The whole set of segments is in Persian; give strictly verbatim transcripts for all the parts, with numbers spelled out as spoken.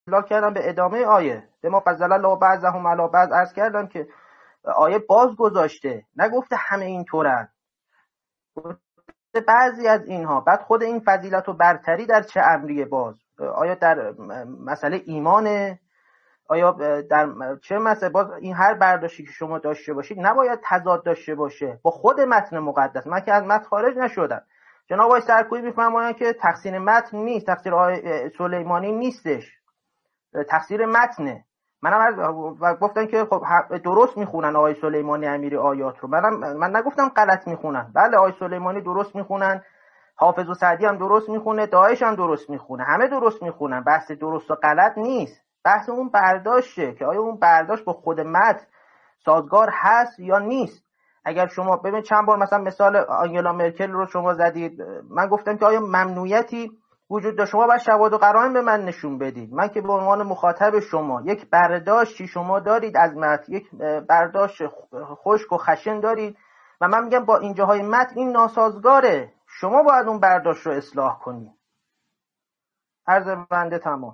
استدلال کردم به ادامه آیه، به ما فضل الله بعضهم علی بعض. عرض کردم که آیه باز گذاشته، نگفته همه اینطورن، بعضی از اینها. بعد خود این فضیلت و برتری در چه امریه؟ باز آیا در مسئله ایمانه؟ آیا در چه مسئله؟ باز این هر برداشتی که شما داشته باشید نباید تضاد داشته باشه با خود متن مقدس. من که از متن خارج نشدم. جناب آقای سرکویی میفرمایند که تقصیر متن نیست، تقصیر آقای سلیمانی نیستش، تقصیر متنه. منم از و گفتن که خب درست میخونن آقای سلیمانی امیری آیات رو. منم من نگفتم غلط میخونن. بله آقای سلیمانی درست میخونن، حافظ و سعدی هم درست میخونه، داعش هم درست میخونه، همه درست میخونن. بحث درست و غلط نیست، بحث اون برداشته که آیا اون برداشت با خود متن سازگار هست یا نیست. اگر شما ببین چند بار مثلا مثال آنگلا مرکل رو شما زدید، من گفتم که آیا ممنوعیتی وجود داره؟ شما باید شواهد و قرائن به من نشون بدید. من که به عنوان مخاطب شما یک برداشتی شما دارید از متن، یک برداشت خشک و خشن دارید و من میگم با اینجاهای متن این ناسازگاره، شما باید اون برداشت رو اصلاح کنید. عرض بنده تمام.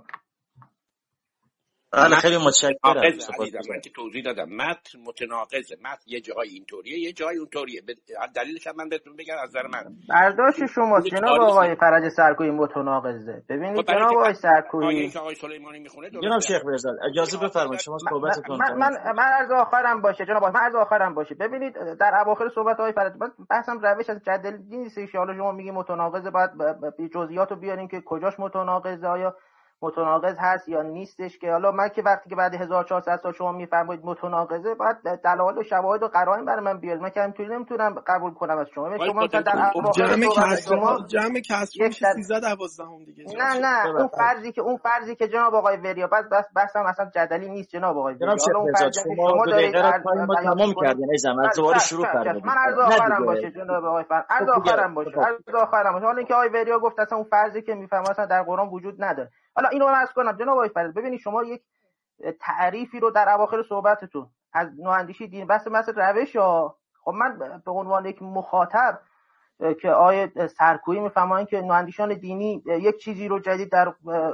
بله خیلی متشکرم. من که توضیح دادم متن متناقضه، متن یه جای اینطوریه یه جای اونطوریه. دلیلش هم من بهتون بگم. از نظر من برداشت شما جناب آقای فرج سرکویی متناقضه. ببینید جناب آقای سرکویی، آقای سلیمانی میخونه جناب شیخ برزاد اجازه بفرمایید شما صحبتتون. من من من عرض آخرم باشه جناب آقای، من عرض آخرم باشه. ببینید در اواخر صحبت آقای فرج بحثم روش از جدلی نیست که حالا شما میگی متناقضه، باید جزئیاتو بیارین که کجاش متناقضه، آیا متناقض هست یا نیستش. که حالا من که وقتی که بعد هزار و چهارصد سال شما میفرمایید متناقضه، باید دلایل و شواهد و قرائن برای من بیارید. من که همینطوری نمیتونم قبول کنم از شما. شما مثلا در جمع کسر جمع کسر میشه سیزده دوازده هم دیگه. نه نه اون فرضی که اون فرضی که جناب آقای وریا بس بس بحثم اصلا جدلی نیست جناب آقای وریا. حالا اون فرضی که شما دارید ما تمام کردین ای زحمت دوباره شروع کردید. من عرض آخرم باشه جناب آقای فرض، عرض آخرم باشه، عرض آخرم باشه. حالا اینکه آقای وریا گفت اصلا اون فرضی که میفهمه اصلا در قرآن وجود نداره. حالا اینو من عرض کنم جناب آقای فرید، ببینید شما یک تعریفی رو در اواخر صحبتتون از نواندیشی دین بس مثل روش ها، خب من به عنوان یک مخاطب که آیه سرکویی میفهمن که نواندیشان دینی یک چیزی رو جدید در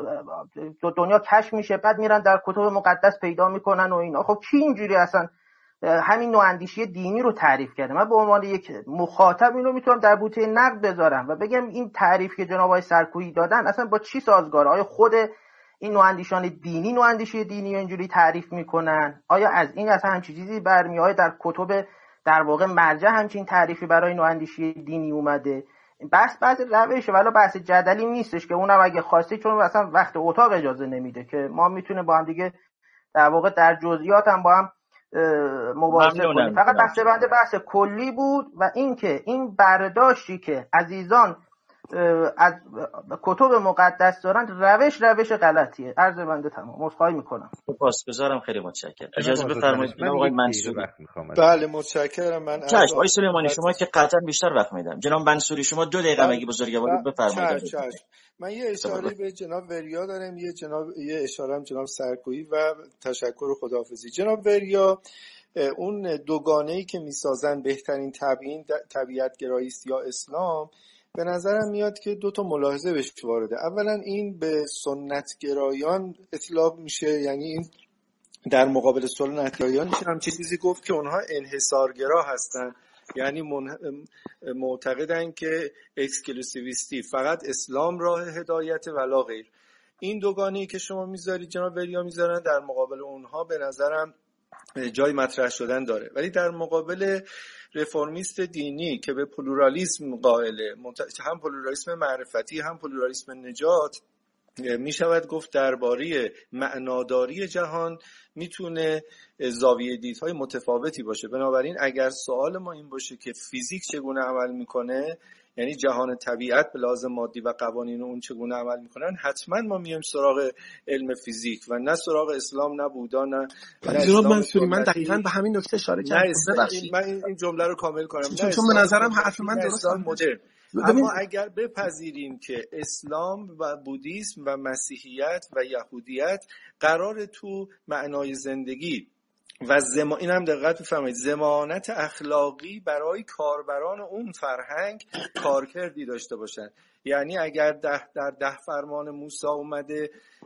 دنیا کشف میشه، بعد میرن در کتب مقدس پیدا میکنن و اینا. خب کی اینجوری اصلا همین نواندیشی دینی رو تعریف کرده؟ من به عنوان یک مخاطب اینو میتونم در بوته نقد بذارم و بگم این تعریف که جناب آقای سرکویی دادن اصلا با چی سازگاره؟ آیا خود این نواندیشان دینی نواندیشی دینی اینجوری تعریف میکنن؟ آیا از این اصلا همچین چیزی برمیاد در کتب در واقع مرجع همچین تعریفی برای نواندیشی دینی اومده؟ بحث بحث روشه، ولی بحث جدلی نیستش که اونم اگه خواستی، چون اصلا وقت اتاق اجازه نمیده که ما میتونه با هم دیگه در واقع در جزئیات هم با هم مباحثه کنیم. فقط بحث بنده بحث کلی بود و اینکه این برداشتی که عزیزان از کتب مقدس دارن روش روش غلطیه. عرض بنده تمام. عذرخواهی میکنم. سپاسگزارم، خیلی متشکرم. اجازه بفرمایید جناب آقای منصوری. بله متشکرم. من چشم آقای سلیمانی شما که قطعا بیشتر وقت میدم. جناب منصوری شما دو دقیقه مگه بزرگواری بفرمایید. من یه اشاره به جناب وریا دارم، یه جناب یه اشاره هم جناب سرکویی و تشکر و خداحافظی. جناب وریا اون دوگانه‌ای که میسازن بهترین تبیین طبیعت گرایی است یا اسلام، به نظرم میاد که دو تا ملاحظه بهش وارده. اولا این به سنت گرایان اطلاق میشه، یعنی این در مقابل سنت گرایان میشه هم چیزی گفت که اونها انحصارگرا هستن، یعنی من... معتقدن که اکسکلوسیویستی فقط اسلام راه هدایت ولا غیر. این دوگانه‌ای که شما میذارید جناب وریا میذارن در مقابل اونها به نظرم جای مطرح شدن داره. ولی در مقابل رفرمیست دینی که به پلورالیسم قائله، هم پلورالیسم معرفتی هم پلورالیسم نجات، می شود گفت درباره معناداری جهان میتونه زاویه دیدهای متفاوتی باشه. بنابراین اگر سوال ما این باشه که فیزیک چگونه عمل میکنه، یعنی جهان طبیعت به لحاظ مادی و قوانین اون چگونه عمل میکنن، حتما ما میایم سراغ علم فیزیک و نه سراغ اسلام، نه بودا، نه جناب منصوری. من دقیقاً به همین نکته اشاره کردم. من این جمله رو کامل کنم. چون, چون به نظرم حرف من درست مدرن. اما اگر بپذیریم که اسلام و بودیسم و مسیحیت و یهودیت قرار تو معنای زندگی و زم... این هم دقت بفرمایید ضمانت اخلاقی برای کاربران اون فرهنگ کارکردی داشته باشن، یعنی اگر ده در ده فرمان موسی اومده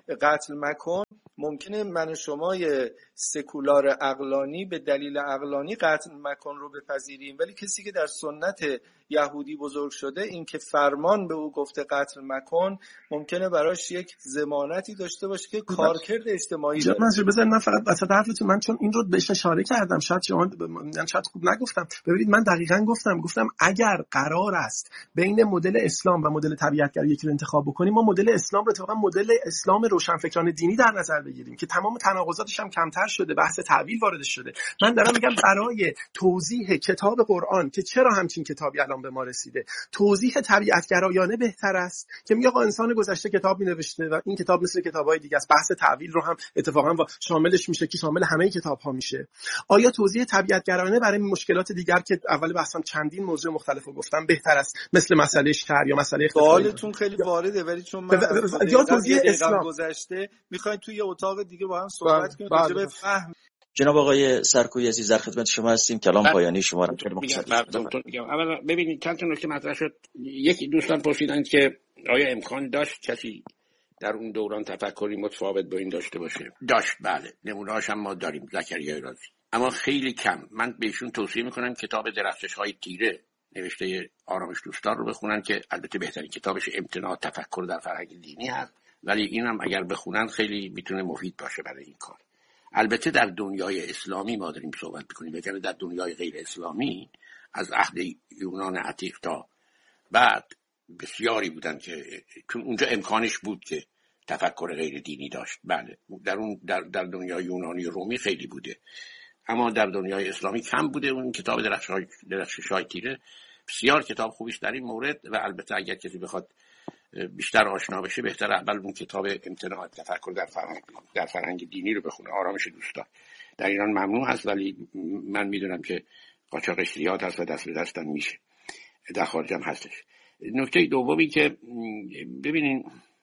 قتل مکن، ممکنه من و شمای سکولار عقلانی به دلیل عقلانی قتل مکن رو بپذیریم، ولی کسی که در سنت یهودی بزرگ شده این که فرمان به او گفته قتل مکن ممکنه براش یک ضمانتی داشته باشه که کارکرد اجتماعی داره. من بذار من فقط وسط حرفتون، من چون این رو بهش اشاره کردم، شاید شما من شاید خوب نگفتم. ببینید من دقیقاً گفتم گفتم اگر قرار است بین مدل اسلام و مدل طبیعتگرایی یکی رو انتخاب بکنیم، ما مدل اسلام رو اتفاقا مدل اسلام روشنفکران دینی در نظر بگیریم که تمام تناقضاتش هم کمتر شده، بحث تعویل وارد شده. من دارم میگم برای توضیح کتاب قرآن که چرا همچین کتابی الان به ما رسیده، توضیح طبیعتگرایانه بهتر است که میگه آقا انسان گذشته کتاب می‌نوشته و این کتاب مثل کتاب‌های دیگه است. بحث تعویل رو هم اتفاقا شاملش میشه که شامل همه کتاب‌ها میشه. آیا توضیح طبیعتگرایانه برای مشکلات دیگر که اول بحثم چندین موضوع مختلفو گفتم بهتر است، مثل مسئله شهر یا مسئله اقتصادی؟ سوالتون خیلی وارده، ولی چون من یا توضیح اسلام گذشته می‌خواید توی یه اتاق دیگه با هم صحبت کنیم راجع به فهم. جناب آقای سرکویی عزیز در خدمت شما هستیم. کلام پایانی شما رو خیلی مختصر میگم. اولا ببینید چند تا نکته مطرح شد. یکی دوستان پرسیدن که آیا امکان داشت کسی در اون دوران تفکری متفاوت با این داشته باشه؟ داشت، بله. نمونه‌هاش هم ما داریم. زکریا رازی، اما خیلی کم. من بهشون توصیه میکنم کتاب درخشش‌های تیره نوشته آرامش دوستان رو بخونن که البته بهترین کتابش امتناع تفکر در فرهنگ دینی هست، ولی اینم اگر بخونن خیلی میتونه مفید باشه برای این کار. البته در دنیای اسلامی ما داریم صحبت میکنیم، وگرنه در دنیای غیر اسلامی از عهد یونان عتیق تا بعد بسیاری بودن که چون اونجا امکانش بود که تفکر غیر دینی داشت. بله، در اون در, در دنیای یونانی و رومی خیلی بوده، اما در دنیای اسلامی کم بوده. اون کتاب درخشش‌های تیره بسیار کتاب خوبیش در این مورد، و البته اگر کسی بخواد بیشتر آشنا بشه بهتر اول اون کتاب امتناع تفکر در فرهنگ در فرهنگ دینی رو بخونه، آرامش دوستان. در ایران ممنوع هست، ولی من میدونم که قاچاقش زیاد هست و دست به دستم میشه، در خارج هم هستش. نکته دومی که ببینین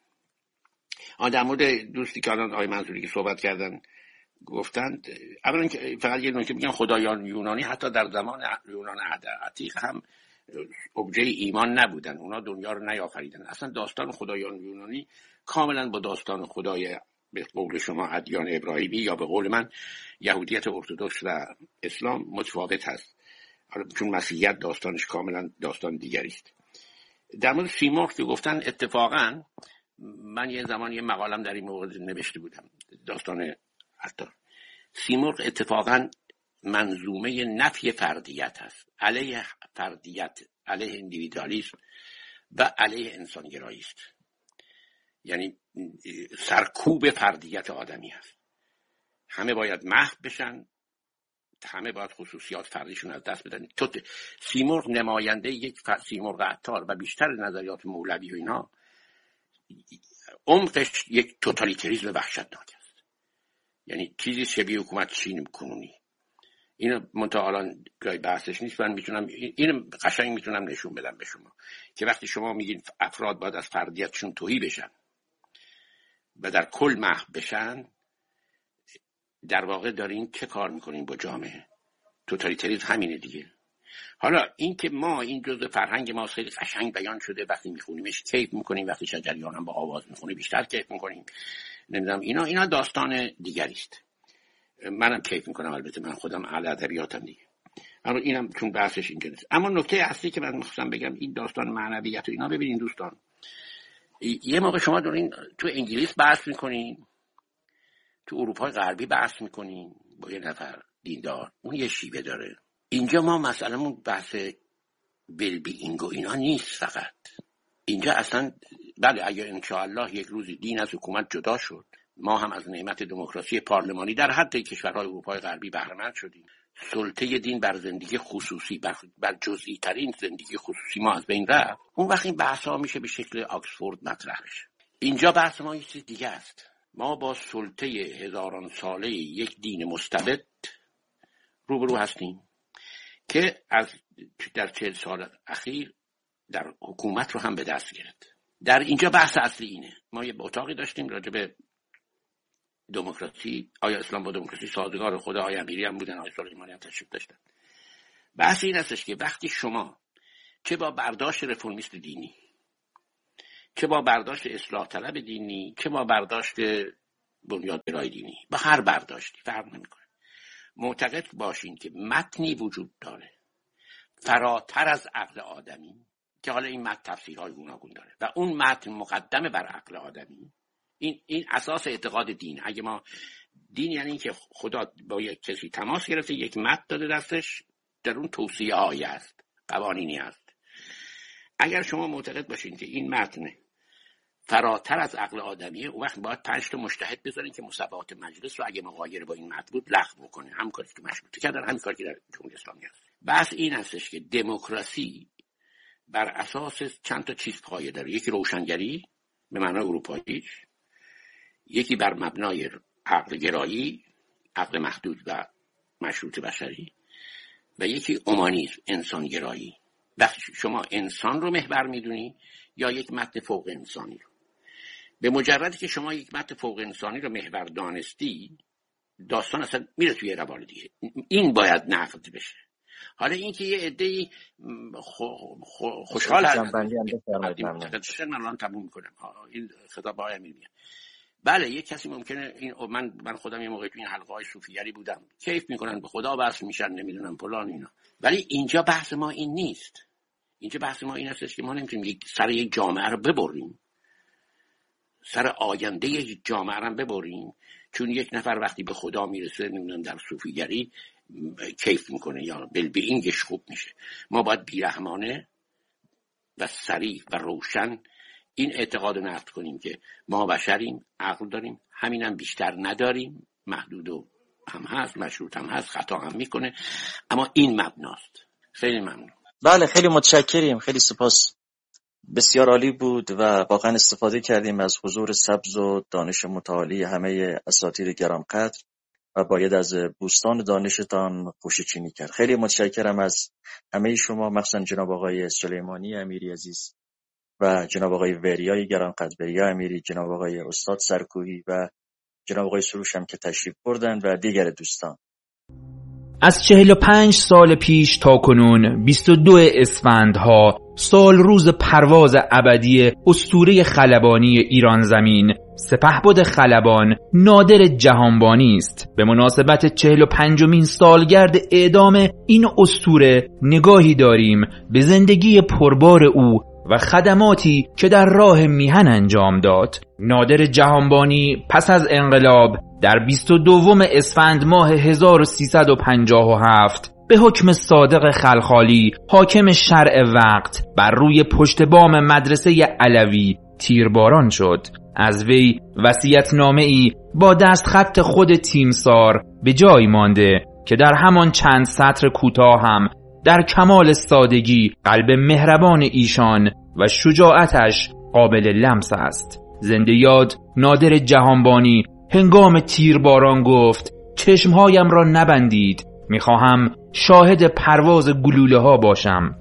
در مورد دوستی که الان آقای منصوری که صحبت کردن گفتند، اولا که فقط یه نکته میگن خدایان یونانی حتی در زمان یونان عتیق هم ابژه ایمان نبودن، اونا دنیا رو نیافریدن. اصلا داستان خدایان یونانی کاملا با داستان خدای به قول شما ادیان ابراهیمی یا به قول من یهودیت ارتدوکس و اسلام متفاوت هست، چون مسیحیت داستانش کاملا داستان دیگری است. در مورد سیمرغ که گفتن، اتفاقا من یه زمان یه مقالم در این مورد نوشته بودم، داستان عطار. سیمرغ اتفاقا منظومه نفی فردیت هست، علیه فردیت، علیه اندیویدوالیسم و علیه انسانگرایی است. یعنی سرکوب فردیت آدمی هست. همه باید محو بشن، همه باید خصوصیات فردیشون از دست بدن. تو سیمرغ نماینده یک سیمرغ عطار و بیشتر نظریات مولوی و اینا عمقش یک توتالیتریسم وحشتناک است. یعنی چیزی شبیه حکومت چین کنونی. اینو منتها الان جای بحثش نیست. من میتونم اینو قشنگ میتونم نشون بدم به شما که وقتی شما میگین افراد باید از فردیتشون تهی بشن و در کل محو بشن، در واقع دارین چه کار میکنین با جامعه؟ توتالیتریسم همینه دیگه. حالا این که ما این جزء فرهنگ ما خیلی قشنگ بیان شده، وقتی میخونیمش کیف میکنیم، وقتی شجریان هم با آواز میخونه بیشتر کیف میکنیم، نمیدونم اینا اینا داستان دیگری است. منم کیف میکنم، البته من خودم اهل ادبیاتم دیگه، اما اینم چون بحثش اینجا نیست. اما نکته اصلی که من میخواستم بگم این داستان معنویت و اینا. ببینین دوستان، یه موقع شما دارین تو انگلیس بحث میکنین، تو اروپای غربی بحث میکنین با یه نفر دیندار، اون یه شیوه داره. اینجا ما مسئلهمون بحث ویل بینگ و اینا نیست. فقط اینجا اصلا بله اگر انشاءالله یک روزی دین از حکومت جدا شد، ما هم از نعمت دموکراسی پارلمانی در حد کشورهای اروپای غربی بهره مند شدیم، سلطه دین بر زندگی خصوصی، بر, بر جزئی ترین زندگی خصوصی ما از بین رفت، اون وقت این بحث ها میشه به شکل آکسفورد مطرح بشه. اینجا بحث ما یه چیز دیگه است. ما با سلطه هزاران ساله یک دین مستبد روبرو هستیم که از در چهل سال اخیر در حکومت رو هم به دست گرفت. در اینجا بحث اصلی اینه. ما یه اتاقی داشتیم راجع به دموکراسی، آیا اسلام با دموکراسی سازگار؟ خود آقای امیری هم بودن، آقای سلیمانی هم تشریف داشتن. بحث این هستش که وقتی شما چه با برداشت رفرمیست دینی، چه با برداشت اصلاح طلب دینی، چه با برداشت بنیادگرای دینی، با هر برداشتی فرق نمیکنه، معتقد باشین که متنی وجود داره فراتر از عقل آدمی که حالا این متن تفسیرهای گوناگون داره و اون متن مقدمه بر عقل آدمی. این این اساس اعتقاد دین. اگه ما دین یعنی این که خدا با یک کسی تماس گرفته، یک متن داده دستش، در اون توصیه هایی است، قوانینی است. اگر شما معتقد باشین که این متن فراتر از عقل آدمیه، اون وقت باید پنج تا مجتهد بذارین که مصوبات مجلس رو اگه مغایر با این متن بود لغو بکنه. هم کاری که مشروطه کردن، هم کاری که در جمهوری اسلامی هست. بحث این هستش که دموکراسی بر اساس چند تا چیز پایه داره. یکی روشنگری به معنای اروپاییش، یکی بر مبنای عقل گرایی، عقل محدود و مشروط بشری، و یکی اومانیسم، انسان گرایی. وقتی شما انسان رو محور میدونی یا یک متن فوق انسانی رو، به مجردی که شما یک متن فوق انسانی رو محور دانستی، داستان اصلا میره توی روال دیگه. این باید نقد بشه. حالا این که یه عده‌ای خوشحال هستن، من الان تموم میکنم این خطاب آقای امیری. بله یک کسی ممکنه این من من خودم یه موقع تو این حلقه‌های صوفیگری بودم، کیف میکنن، به خدا وصل میشن، نمیدونم فلان اینا، ولی اینجا بحث ما این نیست. اینجا بحث ما این هستش که ما نمیتونیم یک سر یک جامعه رو ببریم، سر آینده یک جامعه رو ببریم، چون یک نفر وقتی به خدا میرسه نمیدونم در صوفیگری کیف میکنه یا بلبینگش خوب میشه. ما باید بیرحمانه و صریح و روشن این اعتقاد رو نقد کنیم که ما بشریم، عقل داریم، همینم بیشتر نداریم، محدود و هم هست، مشروط هم هست، خطا هم میکنه، اما این مبناست. خیلی ممنون. بله خیلی متشکریم، خیلی سپاس، بسیار عالی بود و واقعا استفاده کردیم از حضور سبز و دانش متعالی همه اساتید گرانقدر و باید از بوستان دانشتان خوشه‌چینی کرد. خیلی متشکرم از همه شما، مخصوصا جناب آقای سلیمانی امیری عزیز و جناب آقای وریای گرانقدر، وریا امیری، جناب آقای استاد سرکوهی و جناب آقای سروش هم که تشریف بردن و دیگر دوستان. از چهل و پنج سال پیش تا کنون بیست و دو اسفندها سال روز پرواز ابدی اسطوره خلبانی ایران زمین، سپهبد خلبان نادر جهانبانی است. به مناسبت چهل و پنجمین سالگرد اعدام این اسطوره نگاهی داریم به زندگی پربار او و خدماتی که در راه میهن انجام داد. نادر جهانبانی پس از انقلاب در بیست و دوم اسفند ماه هزار و سیصد و پنجاه و هفت به حکم صادق خلخالی حاکم شرع وقت بر روی پشت بام مدرسه علوی تیرباران شد. از وی وصیت‌نامه‌ای با دستخط خود تیمسار به جای مانده که در همان چند سطر کوتاه هم در کمال سادگی قلب مهربان ایشان و شجاعتش قابل لمس است. زنده یاد نادر جهانبانی هنگام تیرباران گفت: چشمهایم را نبندید، میخواهم شاهد پرواز گلوله ها باشم.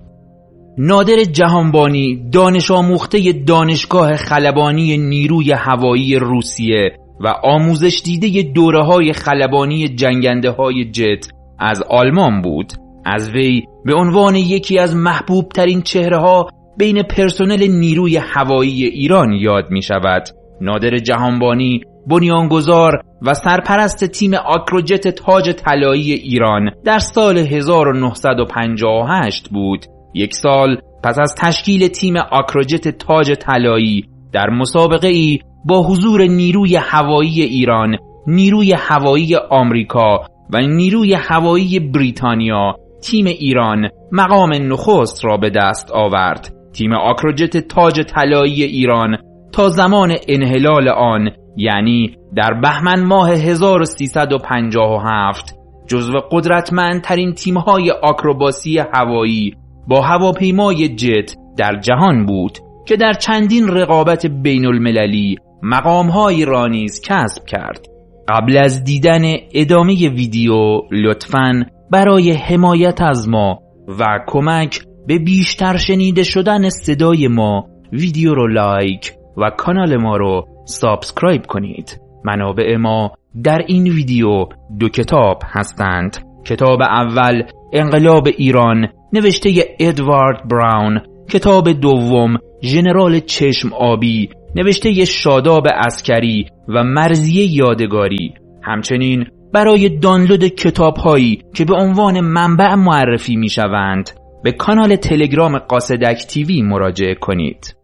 نادر جهانبانی دانش آموخته دانشگاه خلبانی نیروی هوایی روسیه و آموزش دیده دوره‌های خلبانی جنگنده های جت از آلمان بود. از وی به عنوان یکی از محبوب ترین چهره ها بین پرسنل نیروی هوایی ایران یاد می شود. نادر جهانبانی بنیانگذار و سرپرست تیم آکروجت تاج طلایی ایران در سال هزار و نهصد و پنجاه و هشت بود. یک سال پس از تشکیل تیم آکروجت تاج طلایی در مسابقه ای با حضور نیروی هوایی ایران، نیروی هوایی آمریکا و نیروی هوایی بریتانیا، تیم ایران مقام نخست را به دست آورد. تیم آکروجت تاج طلایی ایران تا زمان انحلال آن، یعنی در بهمن ماه هزار و سیصد و پنجاه و هفت، جزو قدرتمندترین تیم‌های آکروباسی هوایی با هواپیمای جت در جهان بود که در چندین رقابت بین المللی مقام‌هایی را نیز کسب کرد. قبل از دیدن ادامه ویدیو لطفاً برای حمایت از ما و کمک به بیشتر شنیده شدن صدای ما ویدیو رو لایک و کانال ما رو سابسکرایب کنید. منابع ما در این ویدیو دو کتاب هستند. کتاب اول انقلاب ایران نوشته ادوارد براون کتاب دوم ژنرال چشم آبی نوشته شاداب عسکری و مرضیه یادگاری. همچنین برای دانلود کتاب‌هایی که به عنوان منبع معرفی می‌شوند به کانال تلگرام قاصدک تیوی مراجعه کنید.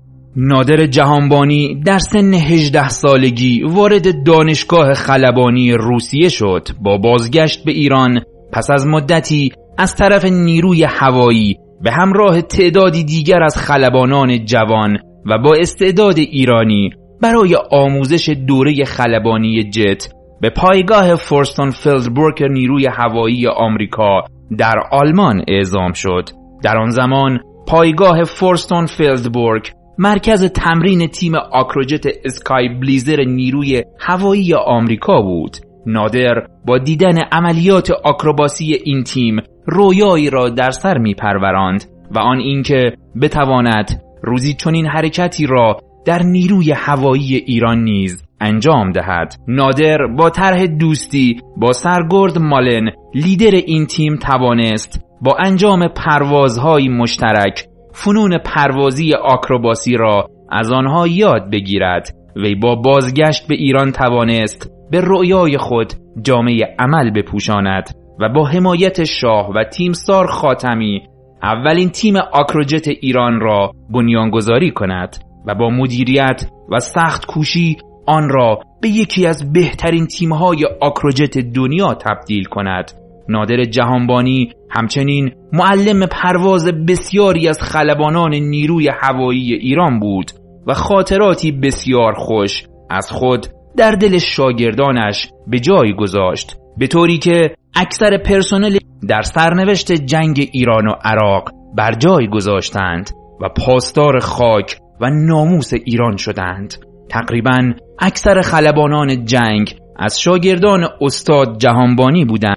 نادر جهانبانی در سن هجده سالگی وارد دانشگاه خلبانی روسیه شد. با بازگشت به ایران پس از مدتی از طرف نیروی هوایی به همراه تعدادی دیگر از خلبانان جوان و با استعداد ایرانی برای آموزش دوره خلبانی جت به پایگاه فورستون فیلدبورگ نیروی هوایی آمریکا در آلمان اعزام شد. در آن زمان پایگاه فورستون فیلدبورگ مرکز تمرین تیم آکروجت اسکای بلیزر نیروی هوایی آمریکا بود. نادر با دیدن عملیات آکروباسی این تیم رویایی را در سر می پروراند و آن اینکه بتواند روزی چنین حرکتی را در نیروی هوایی ایران نیز انجام دهد. نادر با طرح دوستی با سرگرد مالن لیدر این تیم توانست با انجام پروازهای مشترک فنون پروازی آکروباسی را از آنها یاد بگیرد. وی با بازگشت به ایران توانست به رؤیای خود جامه عمل بپوشاند و با حمایت شاه و تیمسار خاتمی اولین تیم آکروجت ایران را بنیانگذاری کند و با مدیریت و سخت کوشی آن را به یکی از بهترین تیم‌های آکروجت دنیا تبدیل کند. نادر جهانبانی همچنین معلم پرواز بسیاری از خلبانان نیروی هوایی ایران بود و خاطراتی بسیار خوش از خود در دل شاگردانش به جای گذاشت، به طوری که اکثر پرسنل در سرنوشت جنگ ایران و عراق بر جای گذاشتند و پاسدار خاک و ناموس ایران شدند. تقریباً اکثر خلبانان جنگ از شاگردان استاد جهانبانی بودند.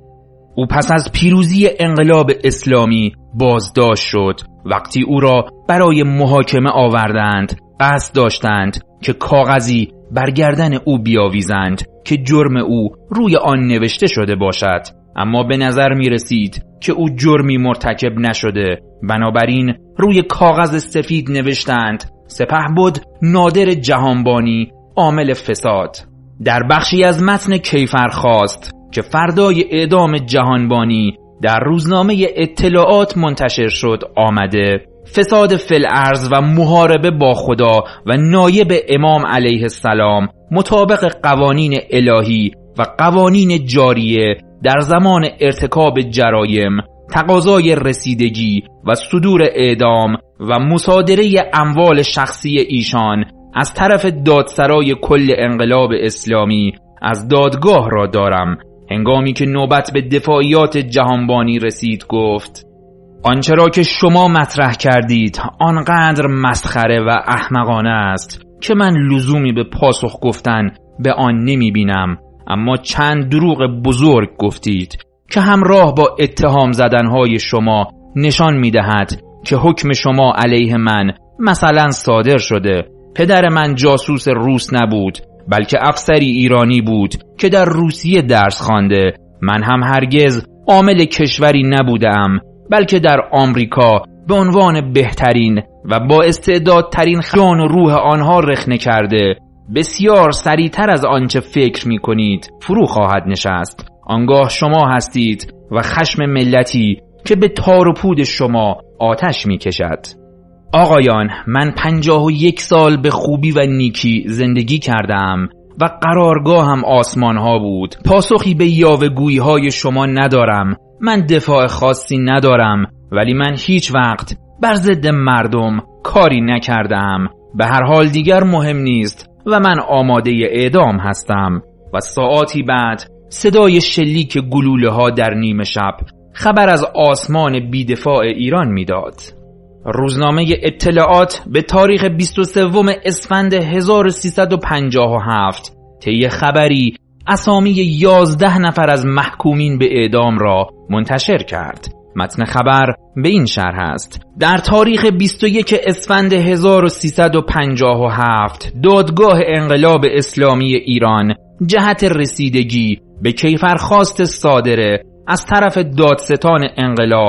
او پس از پیروزی انقلاب اسلامی بازداشت شد. وقتی او را برای محاکمه آوردند قصد داشتند که کاغذی بر گردن او بیاویزند که جرم او روی آن نوشته شده باشد، اما به نظر می رسید که او جرمی مرتکب نشده. بنابراین روی کاغذ سفید نوشتند سپهبد نادر جهانبانی عامل فساد. در بخشی از متن کیفرخواست که فردای اعدام جهانبانی در روزنامه اطلاعات منتشر شد آمده فساد فی‌الارض و محاربه با خدا و نایب امام علیه السلام مطابق قوانین الهی و قوانین جاریه در زمان ارتکاب جرایم، تقاضای رسیدگی و صدور اعدام و مصادره اموال شخصی ایشان از طرف دادسرای کل انقلاب اسلامی از دادگاه را دارم. هنگامی که نوبت به دفاعیات جهانبانی رسید گفت آنچه را که شما مطرح کردید آنقدر مسخره و احمقانه است که من لزومی به پاسخ گفتن به آن نمی بینم، اما چند دروغ بزرگ گفتید که همراه با اتهام زدنهای شما نشان می دهد که حکم شما علیه من مثلا صادر شده. پدر من جاسوس روس نبود بلکه افسری ایرانی بود که در روسیه درس خوانده. من هم هرگز عامل کشوری نبودم بلکه در آمریکا به عنوان بهترین و با استعدادترین جان و روح آنها رخنه کرده بسیار سریعتر از آنچه فکر می کنید فرو خواهد نشست. آنگاه شما هستید و خشم ملتی که به تار و پود شما آتش می کشد. آقایان، من پنجاه و یک سال به خوبی و نیکی زندگی کردم و قرارگاهم آسمان ها بود. پاسخی به یاوه‌گویی های شما ندارم. من دفاع خاصی ندارم، ولی من هیچ وقت بر ضد مردم کاری نکردم. به هر حال دیگر مهم نیست و من آماده اعدام هستم. و ساعاتی بعد صدای شلیک گلوله ها در نیمه شب خبر از آسمان بیدفاع ایران میداد. روزنامه اطلاعات به تاریخ بیست و سوم اسفند هزار و سیصد و پنجاه و هفت طی خبری اسامی یازده نفر از محکومین به اعدام را منتشر کرد. متن خبر به این شرح است: در تاریخ بیست و یک اسفند هزار و سیصد و پنجاه و هفت دادگاه انقلاب اسلامی ایران جهت رسیدگی به کیفرخواست صادره از طرف دادستان انقلاب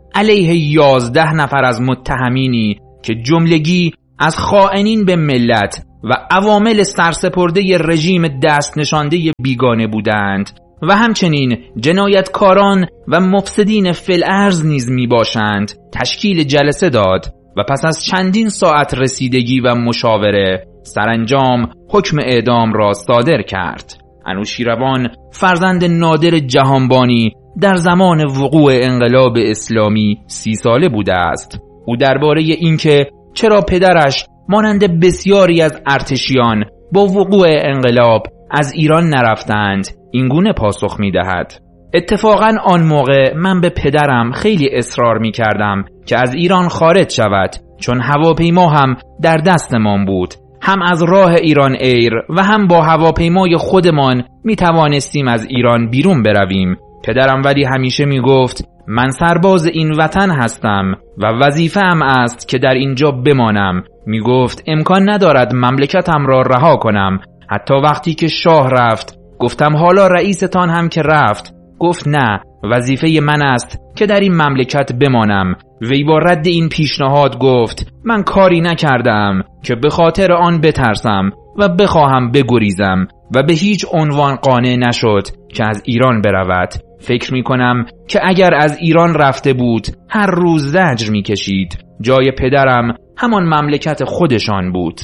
علیه یازده نفر از متهمینی که جملگی از خائنین به ملت و عوامل سرسپرده رژیم دست نشانده بیگانه بودند و همچنین جنایتکاران و مفسدین فی الارض نیز می باشند تشکیل جلسه داد و پس از چندین ساعت رسیدگی و مشاوره سرانجام حکم اعدام را صادر کرد. انوشیروان فرزند نادر جهانبانی در زمان وقوع انقلاب اسلامی سی ساله بوده است. او درباره اینکه چرا پدرش مانند بسیاری از ارتشیان با وقوع انقلاب از ایران نرفتند اینگونه پاسخ می دهد: اتفاقا آن موقع من به پدرم خیلی اصرار می کردم که از ایران خارج شود، چون هواپیما هم در دستمان بود. هم از راه ایران ایر و هم با هواپیمای خودمان می توانستیم از ایران بیرون برویم. پدرم ولی همیشه می گفت من سرباز این وطن هستم و وظیفه‌ام است که در اینجا بمانم. می گفت امکان ندارد مملکتم را رها کنم. حتی وقتی که شاه رفت گفتم حالا رئیستان هم که رفت، گفت نه، وظیفه من است که در این مملکت بمانم. وی با رد این پیشنهاد گفت من کاری نکردم که به خاطر آن بترسم و بخواهم بگریزم و به هیچ عنوان قانع نشد که از ایران برود. فکر می کنم که اگر از ایران رفته بود هر روز زجر می کشید. جای پدرم همان مملکت خودشان بود.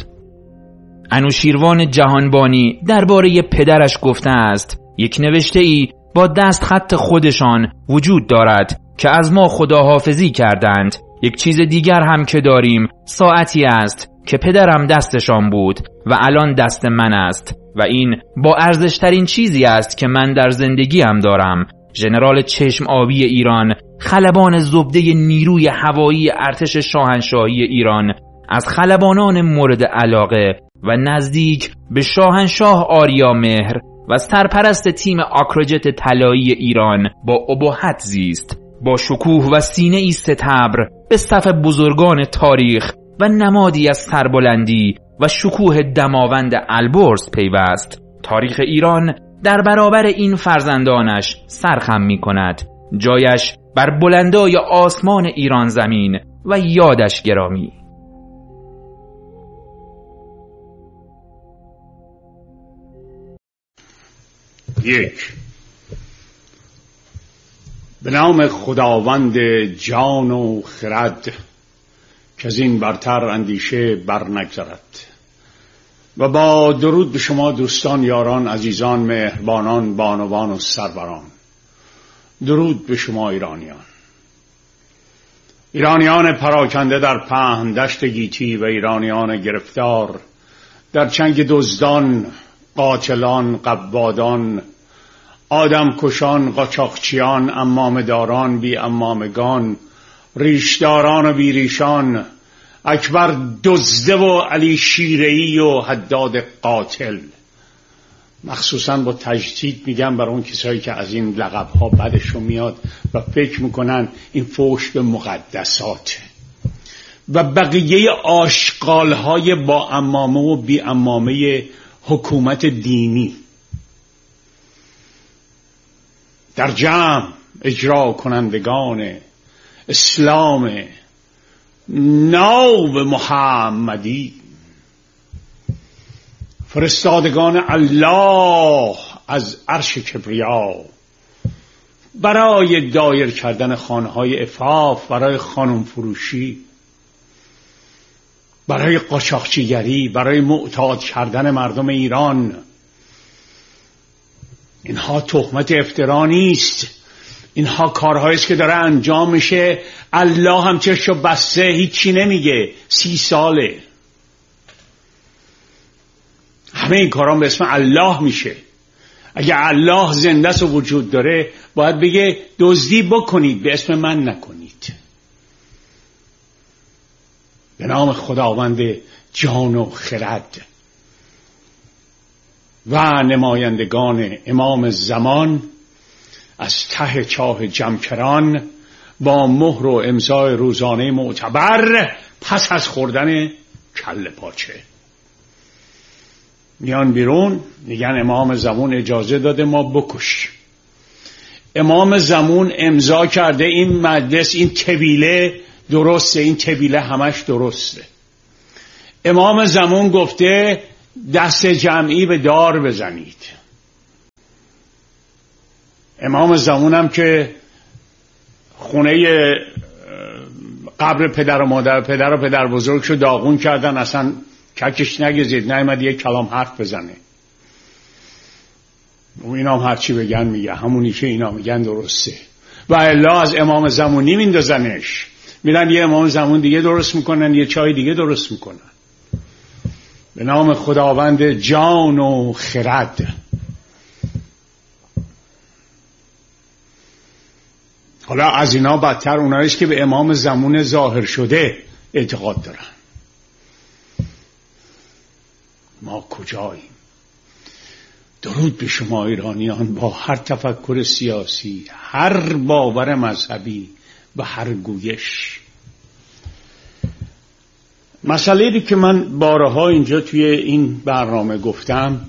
انوشیروان جهانبانی درباره پدرش گفته است یک نوشته ای با دست خط خودشان وجود دارد که از ما خداحافظی کردند. یک چیز دیگر هم که داریم ساعتی است که پدرم دستشان بود و الان دست من است و این با ارزشترین چیزی است که من در زندگیم دارم. ژنرال چشم آبی ایران، خلبان زبده نیروی هوایی ارتش شاهنشاهی ایران، از خلبانان مورد علاقه و نزدیک به شاهنشاه آریا مهر و سرپرست تیم آکروجت طلایی ایران با ابهت زیست. با شکوه و سینه ای ستبر به صف بزرگان تاریخ و نمادی از سربلندی و شکوه دماوند البرز پیوست. تاریخ ایران در برابر این فرزندانش سرخم می کند. جایش بر بلندای آسمان ایران زمین و یادش گرامی. یک، به نام خداوند جان و خرد که از این برتر اندیشه بر نگذرد، و با درود به شما دوستان، یاران، عزیزان، مهربانان، بانوان و سروران. درود به شما ایرانیان، ایرانیان پراکنده در پهن دشت گیتی و ایرانیان گرفتار در چنگ دزدان، قاتلان، قبادان، آدم کشان، قاچاقچیان، امامداران، بی امامگان، ریشداران و بی ریشان، اکبر دزده و علی شیره‌ای و حداد قاتل. مخصوصا با تجدید میگم برای اون کسایی که از این لقب‌ها بدشون میاد و فکر میکنن این فحش به مقدسات و بقیه آشغال‌های با امامه و بی امامه حکومت دینی در جمع اجرا کنندگان اسلام نو محمدی، فرستادگان الله از عرش کبریا برای دایر کردن خانه‌های عفاف، برای خانم فروشی، برای قاچاقچیگری، برای معتاد کردن مردم ایران. اینها تهمت افترا نیست، اینها کارهایی است که داره انجام میشه. الله هم چشو بسته هیچی نمیگه. سی ساله همه این کاران به اسم الله میشه. اگه الله زنده است و وجود داره باید بگه دزدی بکنید به اسم من نکنید. به نام خداوند جان و خرد و نمایندگان امام زمان از ته چاه جمکران با مهر و امضای روزانه معتبر پس از خوردن کله پاچه میان بیرون، میگن امام زمان اجازه داده ما بکشیم. امام زمان امضا کرده این مجلس، این طویله درسته، این طویله همش درسته. امام زمان گفته دست جمعی به دار بزنید. امام زمان هم که خونه قبر پدر و مادر پدر و پدر بزرگشو داغون کردن، اصلا ککش نگزید، نیامد یک کلام حرف بزنه. و اینا هم هرچی بگن میگه همونی که اینا میگن درسته. و الا از امام زمانی میندازنش، میرن یه امام زمان دیگه درست میکنن، یه چای دیگه درست میکنن. به نام خداوند جان و خرد. حالا از اینا بدتر اوناییست که به امام زمان ظاهر شده اعتقاد دارن. ما کجاییم؟ درود به شما ایرانیان با هر تفکر سیاسی، هر باور مذهبی و هر گویش. مسئله‌ای که من بارها اینجا توی این برنامه گفتم،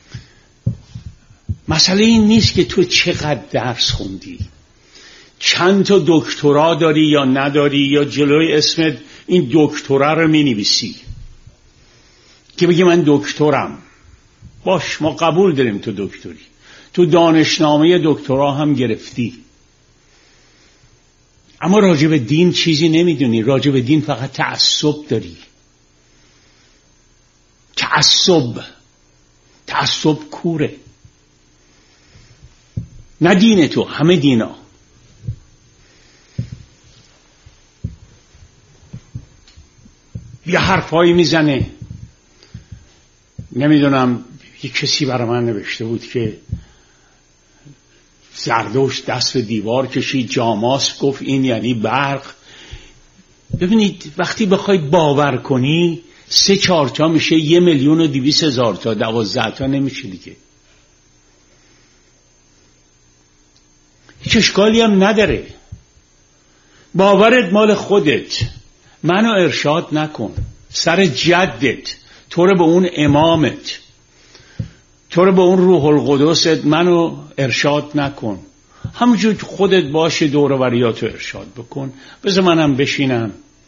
مسئله این نیست که تو چقدر درس خوندی، چند تا دکترا داری یا نداری، یا جلوی اسمت این دکترا رو می‌نویسی که بگی من دکترم. باش، ما قبول داریم تو دکتری، تو دانشنامه دکترا هم گرفتی، اما راجع به دین چیزی نمیدونی. راجع به دین فقط تعصب داری. تعصب تعصب کوره. نه دین تو، همه دینا. یه حرفایی میزنه. نمیدونم یه کسی برای من نوشته بود که زردشت دست به دیوار کشید، جاماس گفت این یعنی برق. ببینید وقتی بخوای باور کنی سه چهار تا میشه یه میلیون و دویست هزار تا، دوازده تا نمیشه دیگه. هیچ اشکالی هم نداره. باورت مال خودت، منو ارشاد نکن. سر جدت، تو رو به اون امامت، تو رو به اون روح القدست منو ارشاد نکن. همونجور خودت باشه دور و بریاتو ارشاد بکن. بذار منم بشینم،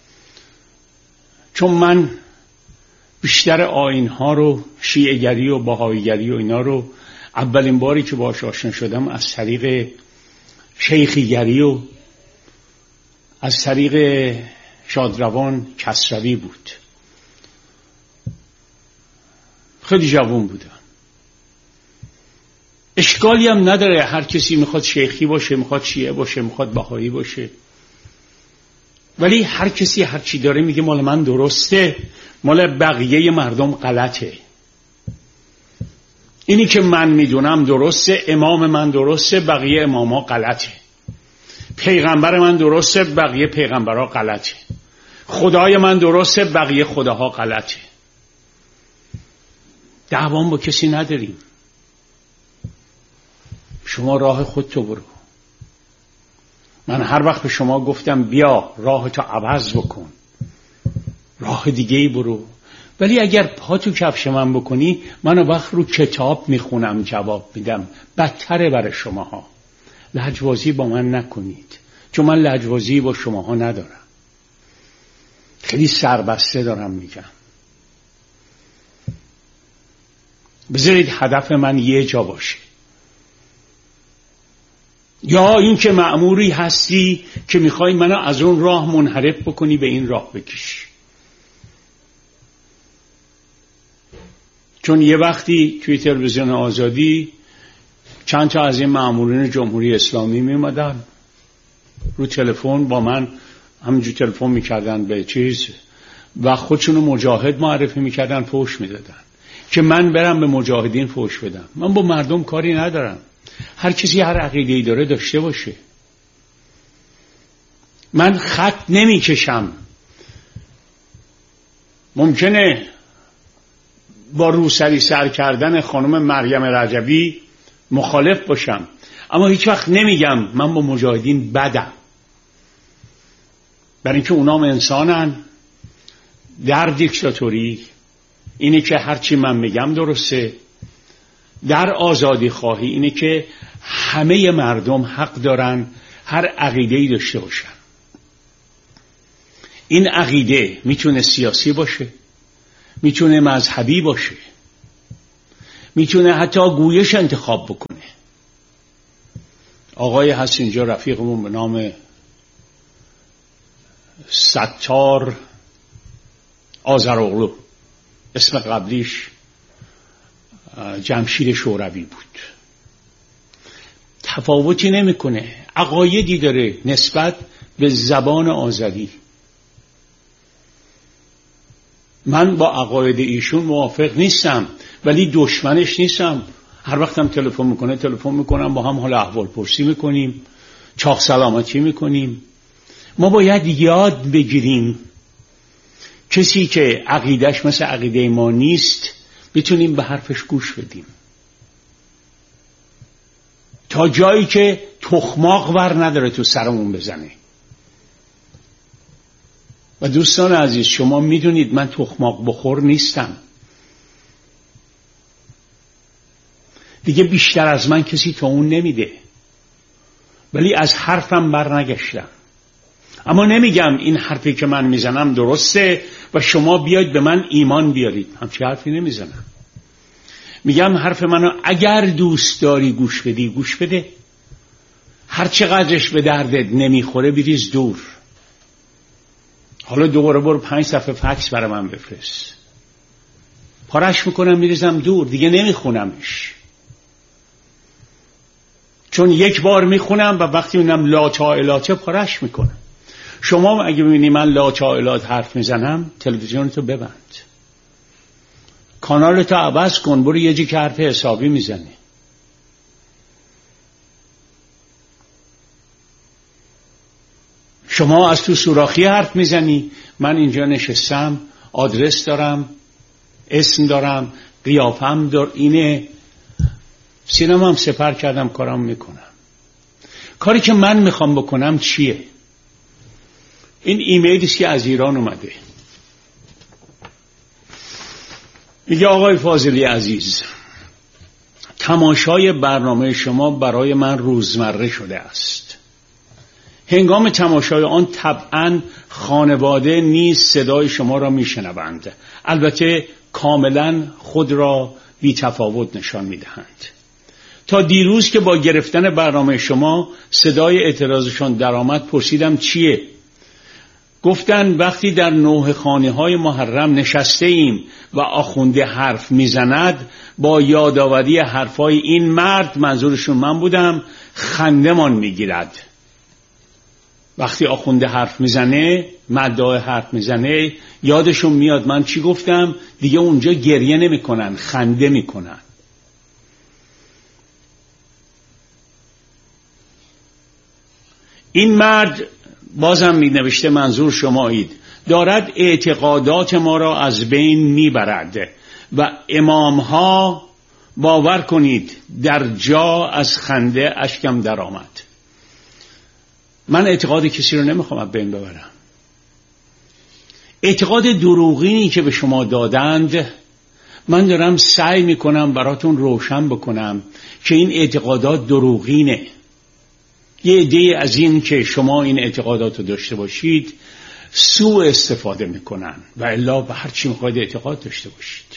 چون من بیشتر آیین‌ها رو، شیعه‌گری و بهائی‌گری و اینا رو اولین باری که باهاش آشنا شدم از طریق شیخی‌گری و از طریق شادروان کسروی بود. خیلی جوان بودم. اشکالی هم نداره، هر کسی میخواد شیخی باشه، میخواد شیعه باشه، میخواد بهایی باشه، ولی هر کسی هر چی داره میگه مال من درسته، مال بقیه مردم غلطه. اینی که من میدونم درسته، امام من درسته، بقیه اماما غلطه. پیغمبر من درسته، بقیه پیغمبرها غلطه. خدای من درسته، بقیه خداها غلطه. دعوام با کسی نداریم. شما راه خودتو برو. من هر وقت به شما گفتم بیا راهتو عوض بکن، راه دیگه ای برو. ولی اگر پا تو کفش من بکنی، من وقت رو کتاب میخونم جواب میدم. بدتره برای شماها. لجبازی با من نکنید، چون من لجبازی با شماها ندارم. خیلی سربسته دارم میگم. بذارید هدف من یه جا باشه. یا این که مأموری هستی که میخوای منو از اون راه منحرف بکنی به این راه بکشی. چون یه وقتی توی تلویزیون آزادی چند تا از این مأمورین جمهوری اسلامی میومدن رو تلفن با من همینجور تلفن میکردن به چیز و خودشونو مجاهد معرفی میکردن، فحش میدادن که من برم به مجاهدین فحش بدم. من با مردم کاری ندارم. هر کسی هر عقیده‌ای داره داشته باشه. من خط نمیکشم. ممکنه با روسری سر کردن خانم مریم رجبی مخالف باشم، اما هیچ وقت نمیگم من با مجاهدین بدم، برای اینکه اونام انسانن. در دیکتاتوری اینه که هرچی من میگم درسته، در آزادی خواهی اینه که همه مردم حق دارن هر عقیده‌ای داشته باشن. این عقیده میتونه سیاسی باشه، میتونه مذهبی باشه، میتونه حتی گویش انتخاب بکنه. آقای هست اینجا رفیقمون به نام ستار آذرغلو، اسم قبلیش جمشید شوروی بود. تفاوتی نمیکنه، عقایدی داره نسبت به زبان آذری. من با عقاید ایشون موافق نیستم ولی دشمنش نیستم. هر وقتم تلفن میکنه تلفن میکنم، با هم حال احوال پرسی میکنیم، چاق سلامتی میکنیم. ما باید یاد بگیریم کسی که عقیدش مثل عقیده ما نیست بتونیم به حرفش گوش بدیم، تا جایی که تخماق ور نداره تو سرمون بزنه. و دوستان عزیز، شما میدونید من تخماق بخور نیستم. دیگه بیشتر از من کسی تا اون نمیده، ولی از حرفم بر نگشتم. اما نمیگم این حرفی که من میزنم درسته و شما بیاید به من ایمان بیارید، همچه حرفی نمیزنم. میگم حرف منو اگر دوست داری گوش بدی گوش بده، هر چقدرش به دردت نمیخوره بریز دور. حالا دوباره برو پنج صفحه فکس برای من بفرست، پارش میکنم میریزم دور، دیگه نمیخونمش. چون یک بار میخونم و وقتی میبینم لا چائلات پارش میکنم. شما اگه ببینی من لا چائلات حرف میزنم تلویزیونتو ببند، کانالتو عوض کن، برو یه جی که حرف حسابی میزنی. شما از تو سوراخی حرف میزنی، من اینجا نشستم، آدرس دارم، اسم دارم، قیافم دار اینه، سینما هم سپر کردم، کارم میکنم. کاری که من میخوام بکنم چیه؟ این ایمیلیست که از ایران اومده، میگه آقای فاضلی عزیز، تماشای برنامه شما برای من روزمره شده است. هنگام تماشای آن طبعاً خانواده نیز صدای شما را میشنوند، البته کاملاً خود را بی تفاوت نشان میدهند. تا دیروز که با گرفتن برنامه شما صدای اعتراضشان درآمد پرسیدم چیه؟ گفتن وقتی در نوحه خانه های محرم نشسته ایم و آخونده حرف میزند، با یادآوری حرفای این مرد، منظورشون من بودم، خندمان میگیرد. وقتی آخونده حرف میزنه، مدعا حرف میزنه، یادشون میاد من چی گفتم، دیگه اونجا گریه نمیکنن، خنده میکنن. این مرد بازم می نوشته، منظور شمایید، دارد اعتقادات ما را از بین میبرد و امامها باور کنید در جا از خنده اشکم در آمد. من اعتقاد کسی رو نمیخوام از بین ببرم. اعتقاد دروغینی که به شما دادند من دارم سعی میکنم براتون روشن بکنم که این اعتقادات دروغینه. یه عده از این که شما این اعتقادات رو داشته باشید سوء استفاده میکنن و الا به هر چی میخواید اعتقاد داشته باشید.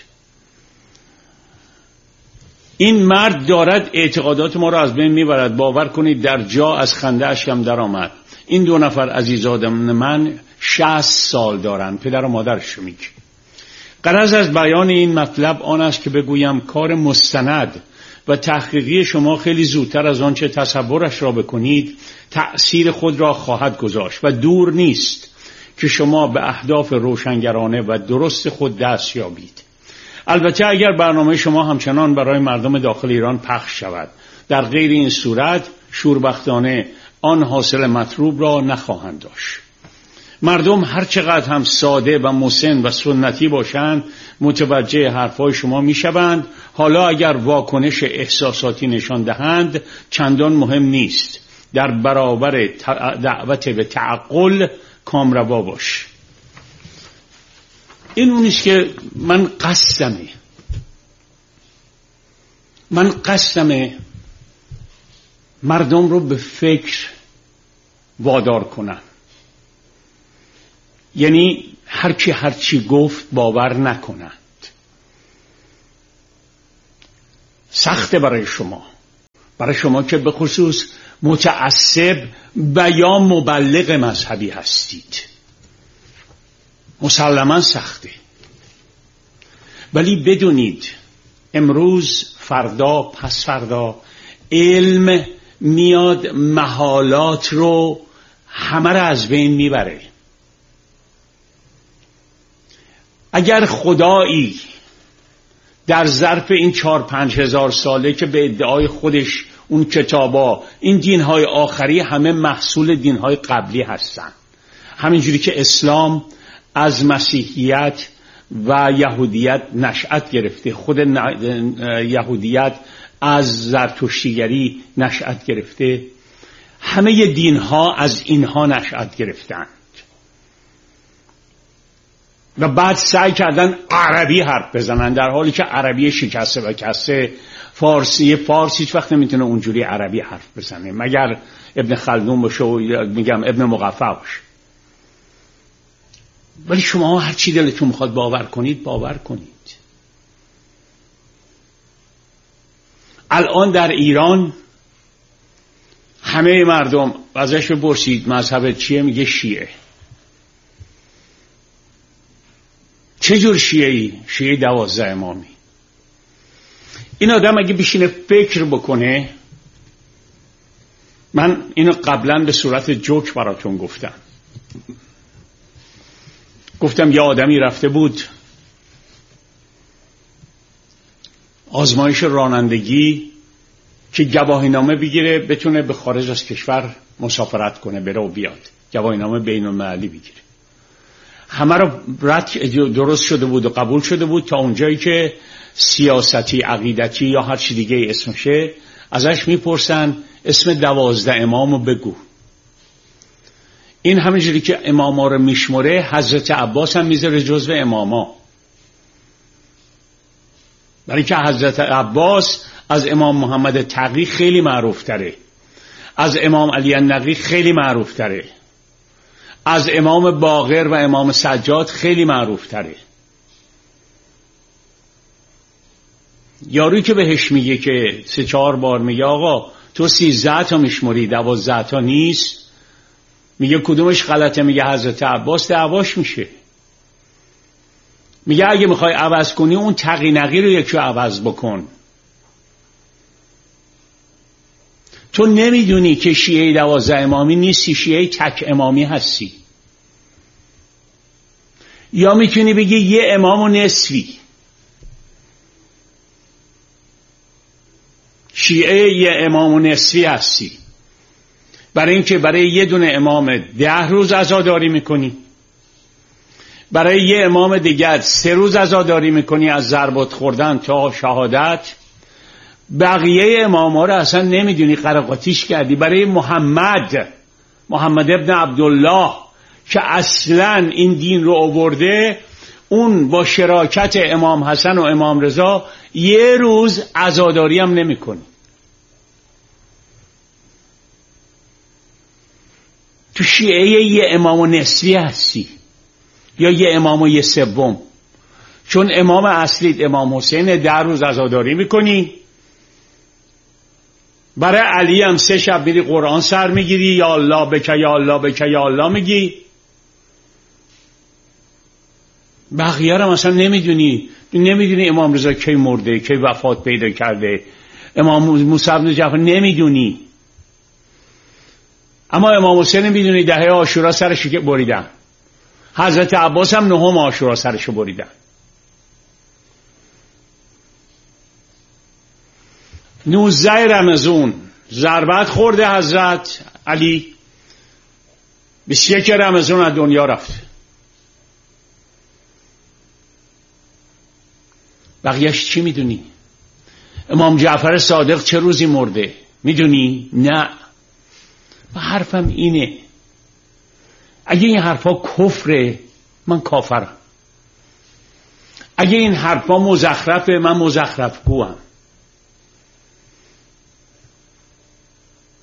این مرد دارد اعتقادات ما را از بین میبرد، باور کنید در جا از خنده اشکم در آمد. این دو نفر عزیزادم من شصت سال دارن، پدر و مادرشو میگه. غرض از بیان این مطلب آن است که بگویم کار مستند و تحقیقی شما خیلی زودتر از آنچه تصورش را بکنید تأثیر خود را خواهد گذاشت و دور نیست که شما به اهداف روشنگرانه و درست خود دست یابید. البته اگر برنامه شما همچنان برای مردم داخل ایران پخش شود، در غیر این صورت شوربختانه آن حاصل مطلوب را نخواهند داشت. مردم هر چقدر هم ساده و مسن و سنتی باشند متوجه حرفای شما میشوند. حالا اگر واکنش احساساتی نشان دهند چندان مهم نیست. در برابر دعوت به تعقل کامروا باش. این اونیست که من قصدمه من قصدمه مردم رو به فکر وادار کنن. یعنی هر کی هر چی گفت باور نکنند. سخته برای شما، برای شما که به خصوص متعصب و یا مبلغ مذهبی هستید، مسلماً سخته. ولی بدونید امروز، فردا، پس فردا علم میاد محالات رو همه را از بین میبره. اگر خدایی در ظرف این چار پنج هزار ساله که به ادعای خودش اون کتابا، این دینهای آخری همه محصول دینهای قبلی هستن، همینجوری که اسلام از مسیحیت و یهودیت نشأت گرفته، خود یهودیت از زرتشتیگری نشأت گرفته، همه دینها از اینها نشأت گرفتند و بعد سعی کردن عربی حرف بزنن، در حالی که عربی شکسته و کسته. فارسی فارسی هیچ وقت نمیتونه اونجوری عربی حرف بزنه مگر ابن خلدون باشه و میگم ابن مقفع باشه. ولی شما هر چی دلتون میخواد باور کنید باور کنید. الان در ایران همه مردم ازش بپرسید مذهب چیه، میگه شیعه. چه جور شیعه‌ای؟ شیعه دوازده امامی. این آدم اگه بشینه فکر بکنه، من اینو قبلا به صورت جوک براتون گفتم گفتم یه آدمی رفته بود آزمایش رانندگی که گواهینامه بگیره بتونه به خارج از کشور مسافرت کنه، بره و بیاد، گواهینامه بین المللی بگیره. همه رو رد درست شده بود و قبول شده بود تا اونجایی که سیاستی، عقیدتی یا هر چی دیگه اسمشه، ازش میپرسن اسم دوازده امامو بگو. این همینجوری که اماما رو میشمره، حضرت عباس هم میذاره جزو اماما، برای که حضرت عباس از امام محمد تقی خیلی معروف تره، از امام علی النقی خیلی معروف تره، از امام باقر و امام سجاد خیلی معروف تره. یاروی که بهش میگه که سه چهار بار میگه آقا تو سیزده تا میشمری دوازده تا نیست، میگه کدومش غلطه، میگه حضرت عباس، دعواش میشه. میگه اگه میخوای عوض کنی اون تقی نقی رو یکی عوض بکن. تو نمیدونی که شیعه دوازده امامی نیستی، شیعه تک امامی هستی. یا میتونی بگی یه امام و نصفی. شیعه یه امام و نصفی هستی، برای اینکه برای یه دونه امام ده روز عزاداری میکنی، برای یه امام دیگر سه روز عزاداری میکنی از ضربات خوردن تا شهادت. بقیه اماما رو اصلا نمیدونی، قراقاتیش کردی. برای محمد محمد ابن عبدالله که اصلا این دین رو آورده، اون با شراکت امام حسن و امام رضا یه روز عزاداری هم نمی کنی. تو شیعه یه امام و نصفی هستی یا یه امام و یه سوم، چون امام اصلی امام حسین در روز عزاداری میکنی. برای علی هم سه شب میری قرآن سر میگیری، یا الله بکه یا الله بکه یا الله میگی. بقیه رو مثلا نمیدونی، نمیدونی امام رضا کی مرده، کی وفات پیدا کرده، امام موسی بن جعفر نمیدونی. اما امام حسین میدونی دهه عاشورا سرش بریدن، حضرت عباس هم نهم عاشورا سرش بریدن. نوزده رمضان ضربت خورده حضرت علی، بیست و یک رمضان از دنیا رفت. بقیهش چی میدونی؟ امام جعفر صادق چه روزی مرده میدونی؟ نه. و حرفم اینه، اگه این حرفا کفره من کافرم، اگه این حرفا مزخرفه من مزخرف گوام.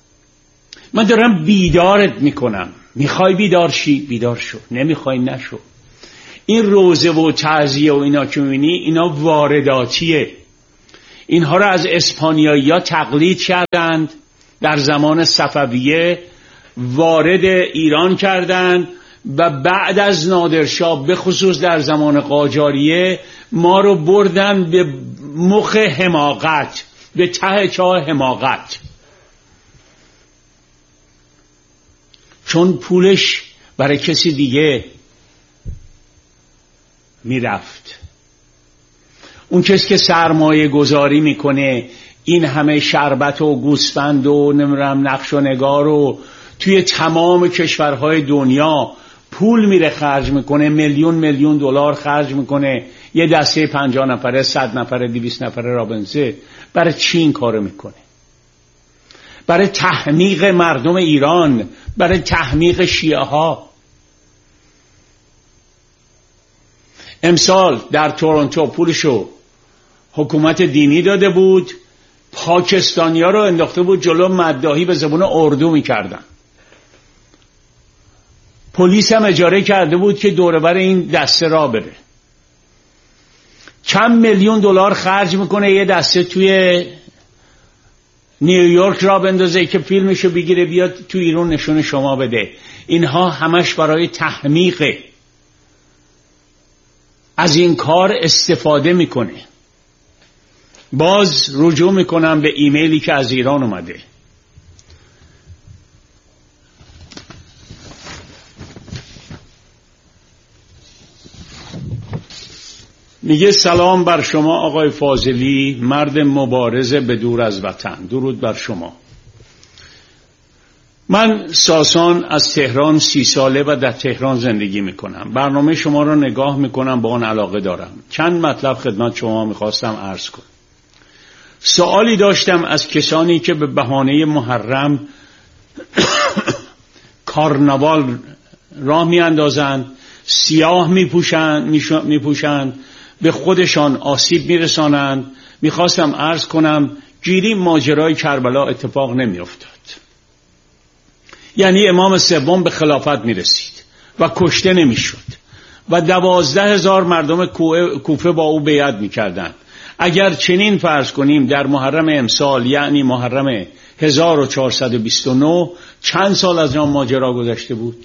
من دارم بیدارت میکنم. میخوای بیدار شی؟ بیدار شو. نمیخوای نشو. این روزه و تعزیه و اینا که میبینی اینا وارداتیه. اینها رو از اسپانیایی ها تقلید کردند، در زمان صفویه وارد ایران کردند و بعد از نادرشاه به خصوص در زمان قاجاریه ما رو بردن به مخ حماقت، به ته چاه حماقت، چون پولش برای کسی دیگه میرفت. اون کسی که سرمایه گذاری میکنه این همه شربت و گوسفند و نمیدونم نقش و نگار و توی تمام کشورهای دنیا پول میره خرج میکنه، میلیون میلیون دلار خرج میکنه، یه دسته پنجاه نفره، صد نفره، دویست نفره رابنزه. برای چی این کارو میکنه؟ برای تحمیق مردم ایران، برای تحمیق شیعه ها. امسال در تورنتو پولشو حکومت دینی داده بود، پاکستانیا رو انداخته بود جلو مداحی به زبون اردو میکردن. پلیس هم اجاره کرده بود که دور بر این دسته را بره. چند میلیون دلار خرج میکنه یه دسته توی نیویورک را بندازه که فیلمشو بگیره بیاد تو ایران نشون شما بده. اینها همش برای تحمیقه. از این کار استفاده میکنه. باز رجوع میکنم به ایمیلی که از ایران اومده. میگه سلام بر شما آقای فاضلی، مرد مبارز به دور از وطن. درود بر شما. من ساسان از تهران سی ساله و در تهران زندگی میکنم. برنامه شما را نگاه میکنم، با آن علاقه دارم. چند مطلب خدمت شما میخواستم عرض کنم. سوالی داشتم از کسانی که به بهانه محرم کارناوال راه میاندازند، سیاه میپوشند میپوشند به خودشان آسیب میرسانند. میخواستم عرض کنم گیری ماجرای کربلا اتفاق نمیافتاد. یعنی امام سوم به خلافت میرسید و کشته نمیشد و دوازده هزار مردم کوفه با او بیعت میکردند. اگر چنین فرض کنیم در محرم امسال، یعنی محرم هزار و چهارصد و بیست و نه، چند سال از آن ماجرا گذشته بود؟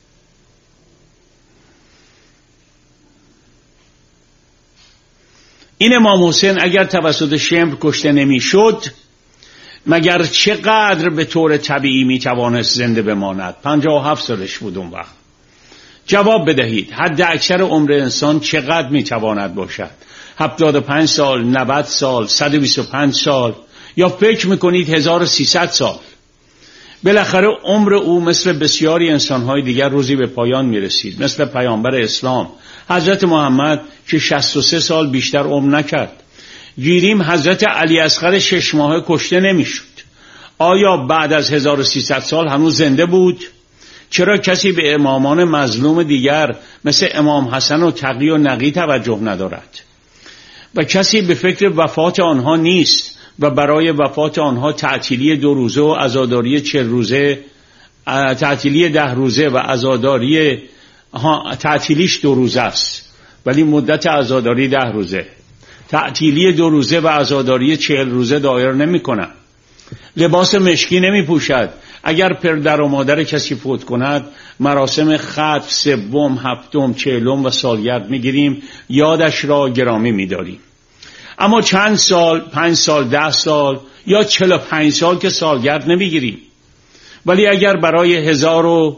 این امام حسین اگر توسط شمر کشته نمیشد، مگر چقدر به طور طبیعی میتوانست زنده بماند؟ پنجاه و هفت سالش بود اون وقت. جواب بدهید حد اکثر عمر انسان چقدر میتواند باشد؟ هفتاد و پنج سال، نود سال، صد و بیست و پنج سال، یا فکر میکنید هزار و سیصد سال؟ بالاخره عمر او مثل بسیاری انسانهای دیگر روزی به پایان میرسید. مثل پیامبر اسلام حضرت محمد که شصت و سه سال بیشتر عمر نکرد. گیریم حضرت علی اصغر شش ماهه کشته نمیشد. آیا بعد از هزار و سیصد سال هنوز زنده بود؟ چرا کسی به امامان مظلوم دیگر مثل امام حسن و تقی و نقی توجه ندارد و کسی به فکر وفات آنها نیست و برای وفات آنها تعطیلی دو روزه و عزاداری چهل روزه، تعطیلی ده روزه و عزاداری تعطیلیش دو روزه است ولی مدت عزاداری ده روزه، تعطیلی دو روزه و عزاداری چهل روزه دایر نمی کنن. لباس مشکی نمی پوشد. اگر پدر و مادر کسی فوت کند مراسم ختم سوم، هفتم، چهلم و سالگرد می گیریم، یادش را گرامی می داریم. اما چند سال، پنج سال، ده سال یا چهل و پنج سال که سالگرد نمی گیریم. ولی اگر برای هزار و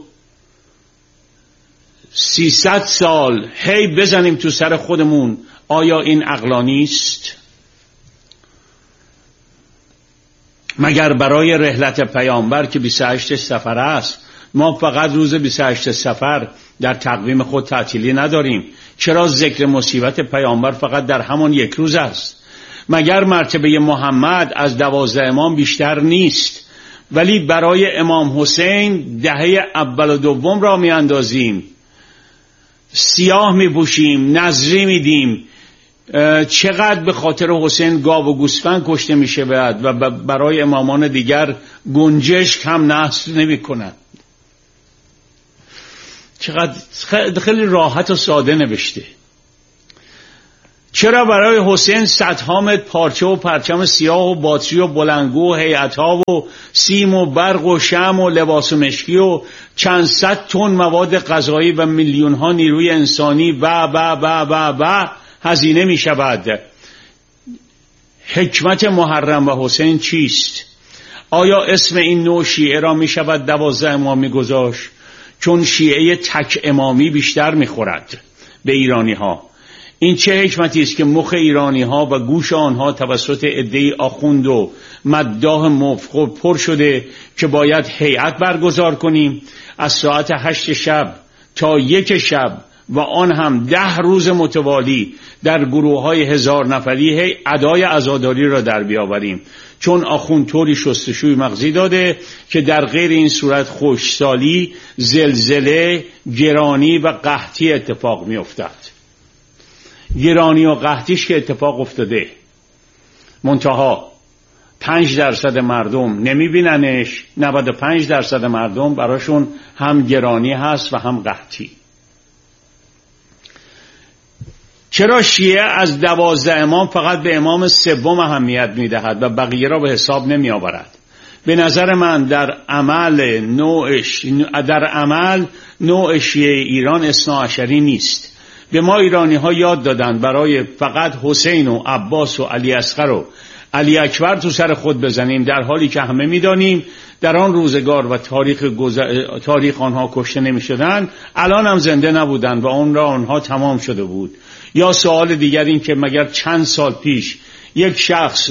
سیصد سال هی بزنیم تو سر خودمون، آیا این عقلانی است؟ مگر برای رحلت پیامبر که بیست و هشت سفر است ما فقط روز بیست و هشت سفر در تقویم خود تعطیلی نداریم؟ چرا ذکر مصیبت پیامبر فقط در همان یک روز است؟ مگر مرتبه محمد از دوازده امام بیشتر نیست؟ ولی برای امام حسین دهه اول و دوم را می اندازیم، سیاه می پوشیم، نظری می دیم، چقدر به خاطر حسین گاو و گوسفند کشته می شود و برای امامان دیگر گنجشک هم نحس نمی کنند. چقدر خیلی راحت و ساده نوشته. چرا برای حسین صدها متر پارچه و پرچم سیاه و باتری و بلندگو و هیئت‌ها و سیم و برق و شمع و لباس و مشکی و چند صد تن مواد غذایی و میلیون‌ها نیروی انسانی و و و و و هزینه می شود. حکمت محرم و حسین چیست؟ آیا اسم این نوع شیعه را می شود دوازده امامی گذاشت؟ چون شیعه تک امامی بیشتر می خورد به ایرانی ها. این چه حکمتی است که مخ ایرانی ها و گوش آنها توسط عده‌ای آخوند و مداح مفقود پر شده که باید هیئت برگزار کنیم از ساعت هشت شب تا یک شب و آن هم ده روز متوالی در گروه های هزار نفری هی ادای عزاداری را در بیاوریم، چون آخوند طوری شستشوی مغزی داده که در غیر این صورت خشکسالی، زلزله، گرانی و قحطی اتفاق می افتد. گرانی و قحطیش که اتفاق افتاده، منتها پنج درصد مردم نمی بیننش، نود و پنج درصد مردم براشون هم گرانی هست و هم قحطی. چرا شیعه از دوازده امام فقط به امام سوم اهمیت میدهد و بقیه را به حساب نمی آورد؟ به نظر من در عمل نوع در عمل نوع شیعه ایران اثنا عشری نیست. به ما ایرانی ها یاد دادند برای فقط حسین و عباس و علی اصغر و علی اکبر تو سر خود بزنیم، در حالی که همه میدانیم در آن روزگار و تاریخ گذر... تاریخ آنها کشته نمی شدن، الان هم زنده نبودند و اون را آنها تمام شده بود. یا سوال دیگر این که مگر چند سال پیش یک شخص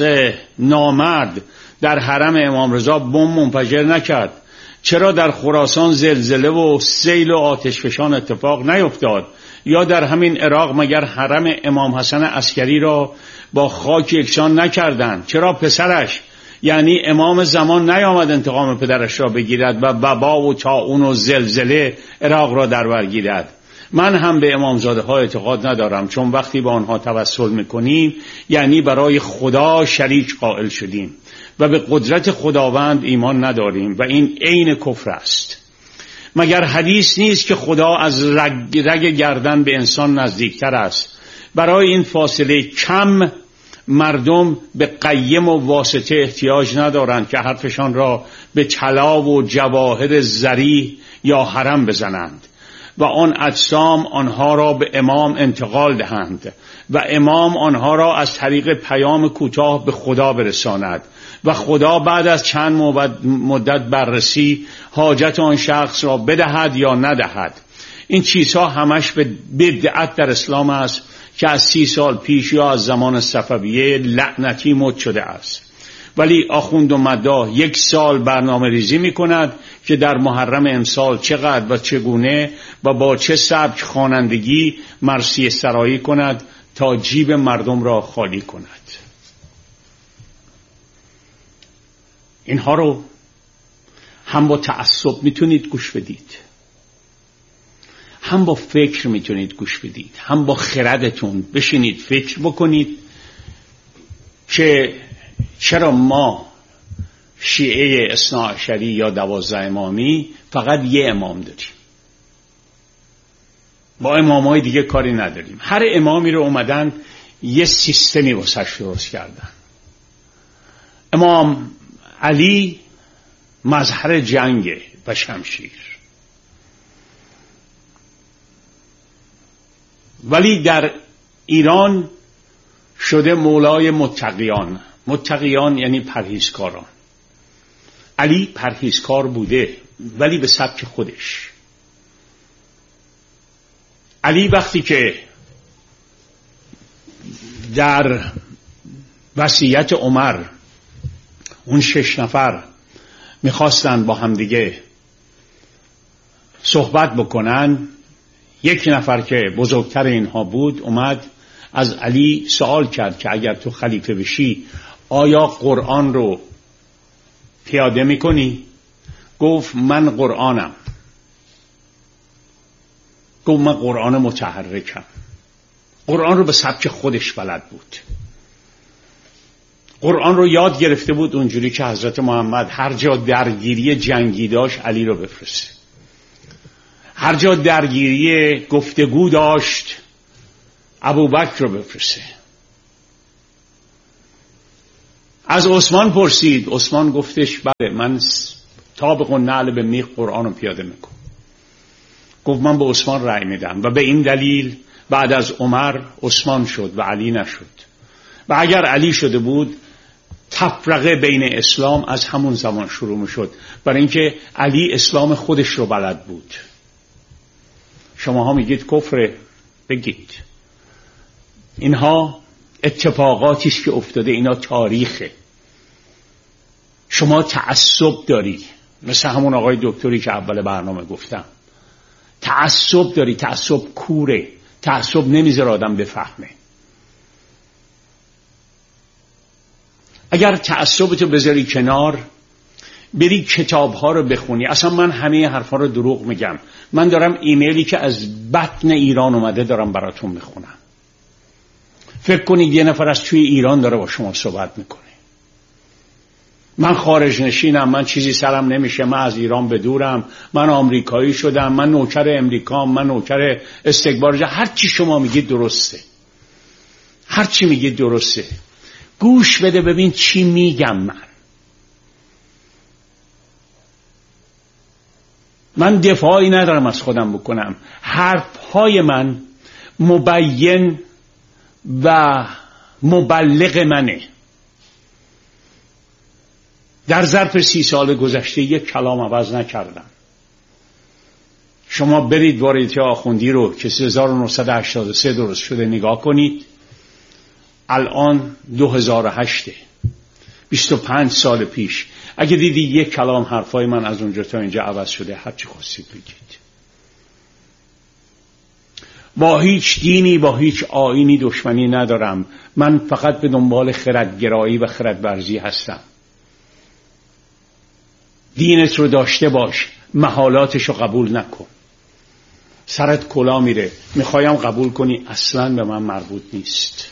نامرد در حرم امام رضا بمب منفجر نکرد؟ چرا در خراسان زلزله و سیل و آتشفشان اتفاق نیفتاد؟ یا در همین عراق مگر حرم امام حسن عسکری را با خاک یکسان نکردند؟ چرا پسرش یعنی امام زمان نیامد انتقام پدرش را بگیرد و وبا و طاعون و زلزله عراق را در بر گیرد؟ من هم به امامزاده ها اعتقاد ندارم، چون وقتی با آنها توسل میکنیم یعنی برای خدا شریک قائل شدیم و به قدرت خداوند ایمان نداریم و این عین کفر است. مگر حدیث نیست که خدا از رگ, رگ گردن به انسان نزدیکتر است؟ برای این فاصله کم مردم به قیم و واسطه احتیاج ندارند که حرفشان را به طلا و جواهر زری یا حرم بزنند و آن اجسام آنها را به امام انتقال دهند و امام آنها را از طریق پیام کوتاه به خدا برساند و خدا بعد از چند مدت بررسی حاجت آن شخص را بدهد یا ندهد. این چیزها همش به بدعت در اسلام است که از سی سال پیش یا از زمان صفویه لعنتی مد شده است. ولی آخوند و مداح یک سال برنامه ریزی می کند که در محرم امسال چقدر و چگونه و با چه سبک خوانندگی مرثیه سرایی کند تا جیب مردم را خالی کند. اینها رو هم با تعصب میتونید گوش بدید، هم با فکر میتونید گوش بدید، هم با خردتون بشینید فکر بکنید که چرا ما شیعه اثنا عشری یا دوازده امامی فقط یه امام داریم، با امامای دیگه کاری نداریم. هر امامی رو اومدن یه سیستمی واسش درست کردن. امام علی مظهر جنگ و شمشیر، ولی در ایران شده مولای متقیان. متقیان یعنی پرهیزکاران. علی پرهیزکار بوده ولی به سبک خودش. علی وقتی که در وصیت عمر اون شش نفر میخواستن با همدیگه صحبت بکنن، یک نفر که بزرگتر اینها بود اومد از علی سوال کرد که اگر تو خلیفه بشی آیا قرآن رو پیاده میکنی؟ گفت من قرآنم. گفت من قرآن متحرکم. قرآن رو به سبک خودش بلد بود. قرآن رو یاد گرفته بود اونجوری که حضرت محمد هر جا درگیری جنگی داشت علی رو بفرسته، هر جا درگیری گفتگو داشت ابوبکر رو بفرسته. از عثمان پرسید، عثمان گفتش بله من طابق و نعل به میخ قرآن رو پیاده میکنم. گفت من به عثمان رأی میدم و به این دلیل بعد از عمر عثمان شد و علی نشد. و اگر علی شده بود تفرقه بین اسلام از همون زمان شروع میشد، برای اینکه علی اسلام خودش رو بلد بود. شماها میگید کفر، بگید اینها اتفاقاتی است که افتاده، اینا تاریخه. شما تعصب داری، مثل همون آقای دکتری که اول برنامه گفتم، تعصب داری، تعصب کوره، تعصب نمیذاره آدم بفهمه. اگر تعصبتو بذاری کنار، بری کتابها رو بخونی. اصلا من همه حرفا رو دروغ میگم، من دارم ایمیلی که از بطن ایران اومده دارم براتون میخونم. فکر کنید یه نفر از توی ایران داره با شما صحبت میکنه. من خارج نشینم، من چیزی سرم نمیشه، من از ایران بدورم، من آمریکایی شدم، من نوکر امریکام، من نوکر استکبار. هر چی شما میگید درسته، هر چی میگید درسته. گوش بده ببین چی میگم. من من دفاعی ندارم از خودم بکنم. حرفهای من مبین و مبلغ منه. در ظرف سی سال گذشته یک کلام عوض نکردم. شما برید واردیت آخوندی رو که هزار و نهصد و هشتاد و سه درست شده نگاه کنید. الان دو هزار و هشت، بیست و پنج سال پیش. اگه دیدی یک کلام حرفای من از اونجا تا اینجا عوض شده، هر چی خواستید بگید. با هیچ دینی، با هیچ آیینی دشمنی ندارم. من فقط به دنبال خردگرایی و خردورزی هستم. دینت رو داشته باش، محالاتش رو قبول نکن. سرت کلا میره، میخوایم قبول کنی، اصلا به من مربوط نیست.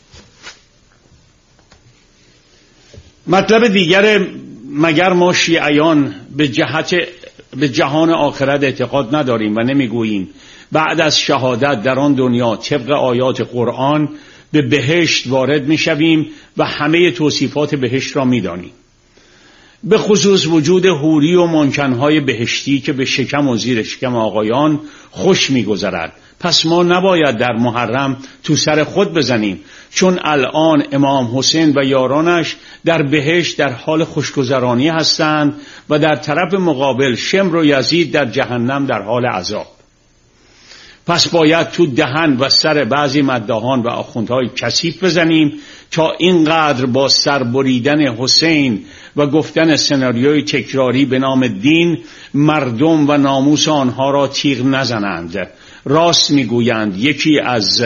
مطلب دیگر، مگر ما شیعیان به جهت به جهان آخرت اعتقاد نداریم و نمیگوییم بعد از شهادت در آن دنیا طبق آیات قرآن به بهشت وارد میشویم و همه توصیفات بهشت را میدانیم، به خصوص وجود حوری و منکنهای بهشتی که به شکم و زیر شکم آقایان خوش میگذرد. پس ما نباید در محرم تو سر خود بزنیم، چون الان امام حسین و یارانش در بهشت در حال خوشگذرانی هستند و در طرف مقابل شمر و یزید در جهنم در حال عذاب. پس باید تو دهن و سر بعضی مداحان و آخوندهای کثیف بزنیم تا اینقدر با سر بریدن حسین و گفتن سناریوی تکراری به نام دین مردم و ناموس آنها را تیغ نزنند. راست میگویند یکی از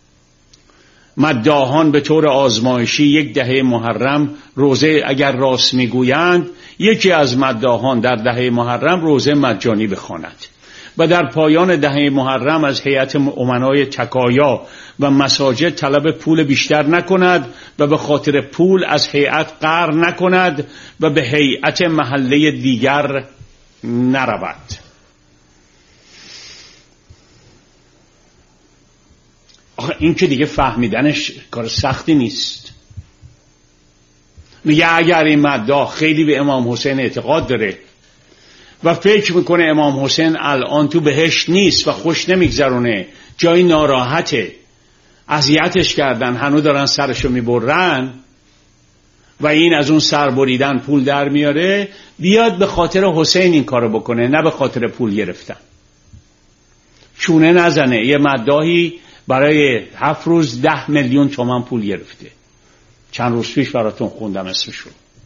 مداحان به طور آزمایشی یک دهه محرم روزه، اگر راست میگویند یکی از مداحان در دهه محرم روزه مجانی بخواند و در پایان دهه محرم از هیئت امنای تکایا و مساجد طلب پول بیشتر نکند و به خاطر پول از هیئت قهر نکند و به هیئت محله دیگر نرود. آخه این که دیگه فهمیدنش کار سختی نیست. میگه اگر این مداح خیلی به امام حسین اعتقاد داره و فکر میکنه امام حسین الان تو بهشت نیست و خوش نمیگذرونه، جای ناراحته، اذیتش کردن، هنو دارن سرشو میبرن و این از اون سر بریدن پول در میاره، بیاد به خاطر حسین این کارو بکنه، نه به خاطر پول گرفتن. چونه نزنه. یه مداحی برای هفت روز ده میلیون تومان پول گرفته. چند روز پیش براتون خوندم اسمشو.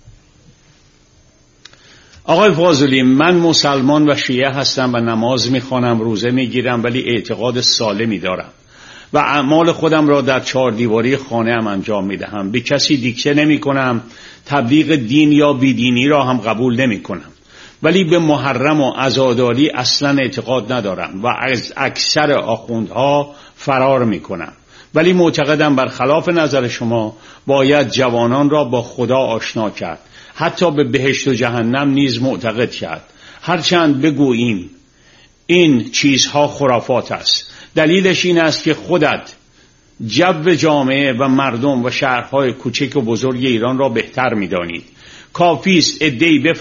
آقای فاضلی، من مسلمان و شیعه هستم و نماز میخوانم، روزه میگیرم، ولی اعتقاد سالمی دارم و اعمال خودم را در چهار دیواری خانه هم انجام میدهم. به کسی دیکته نمی کنم، تبلیغ دین یا بیدینی را هم قبول نمی کنم، ولی به محرم و عزاداری اصلا اعتقاد ندارم و از اکثر آخوندها فرار می کنم. ولی معتقدم برخلاف نظر شما باید جوانان را با خدا آشنا کرد، حتی به بهشت و جهنم نیز معتقد کرد. هرچند بگوییم این چیزها خرافات است، دلیلش این است که خودت جو جامعه و مردم و شهرهای کوچک و بزرگ ایران را بهتر می‌دانید. کافی است عده‌ای